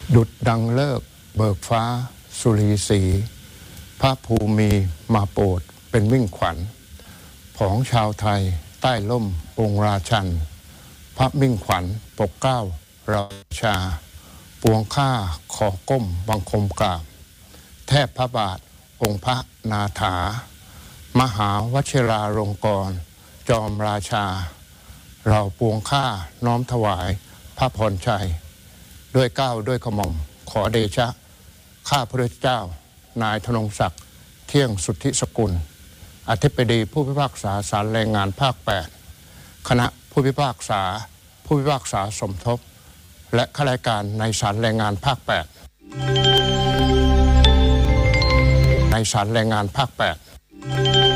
ดุจดังเลิกเบิกฟ้าสุรีศรีพระภูมิมาโปรดเป็นมิ่งขวัญของชาวไทยใต้ล่มองค์ราชันพระมิ่งขวัญปกเกล้าราชาปวงข้าขอก้มบังคมกราบแทบพระบาทองค์พระนาถามหาวชิราลงกรณ์จอมราชาเราปวงข้าน้อมถวายพระพรชัยด้วยเกล้าด้วยกระหม่อมขอเดชะข้าพระเจ้านายธนงศักดิ์เที่ยงสุทธิสกุลอธิบดีผู้พิพากษาศาลแรงงานภาค 8คณะผู้พิพากษาสมทบและข้าราชการในศาลแรงงานภาค 8ในศาลแรงงานภาค 8